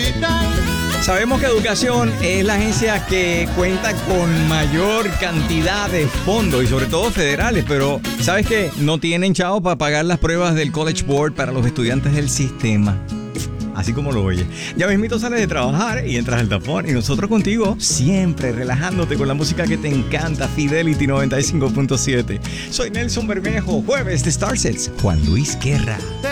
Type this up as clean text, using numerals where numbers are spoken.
Sabemos que Educación es la agencia que cuenta con mayor cantidad de fondos y sobre todo federales, pero ¿sabes qué? No tienen chavos para pagar las pruebas del College Board para los estudiantes del sistema. Así como lo oyes. Ya mismito sales de trabajar y entras al tapón y nosotros contigo, siempre relajándote con la música que te encanta, Fidelity 95.7. Soy Nelson Bermejo, jueves de Starsets, Juan Luis Guerra.